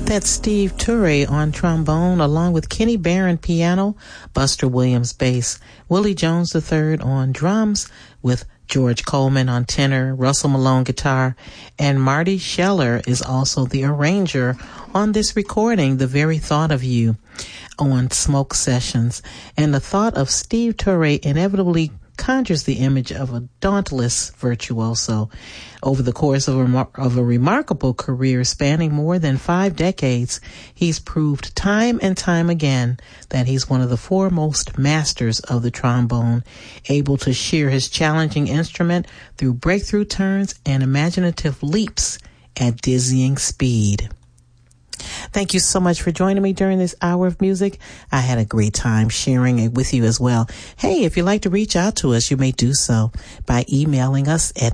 That's Steve Turre on trombone, along with Kenny Barron piano, Buster Williams bass, Willie Jones III on drums, with George Coleman on tenor, Russell Malone guitar, and Marty Scheller is also the arranger on this recording, The Very Thought of You, on Smoke Sessions. And the thought of Steve Turre inevitably conjures the image of a dauntless virtuoso. Over the course of a remarkable career spanning more than 5 decades, he's proved time and time again that he's one of the foremost masters of the trombone, able to shear his challenging instrument through breakthrough turns and imaginative leaps at dizzying speed. Thank you so much for joining me during this hour of music. I had a great time sharing it with you as well. Hey, if you'd like to reach out to us, you may do so by emailing us at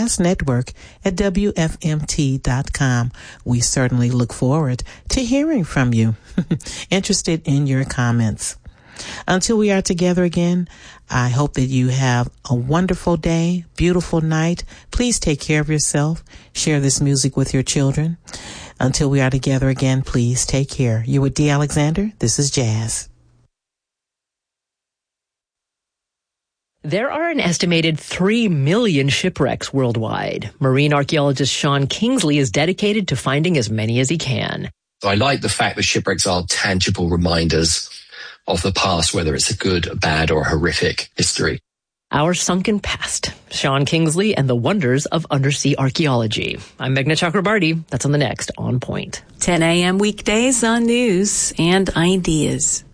jazznetwork@wfmt.com. We certainly look forward to hearing from you. Interested in your comments. Until we are together again, I hope that you have a wonderful day, beautiful night. Please take care of yourself. Share this music with your children. Until we are together again, please take care. You're with Dee Alexander. This is Jazz. There are an estimated 3 million shipwrecks worldwide. Marine archaeologist Sean Kingsley is dedicated to finding as many as he can. I like the fact that shipwrecks are tangible reminders of the past, whether it's a good, a bad, or horrific history. Our Sunken Past, Sean Kingsley and the Wonders of Undersea Archaeology. I'm Meghna Chakrabarti. That's on the next On Point. 10 a.m. weekdays on News and Ideas.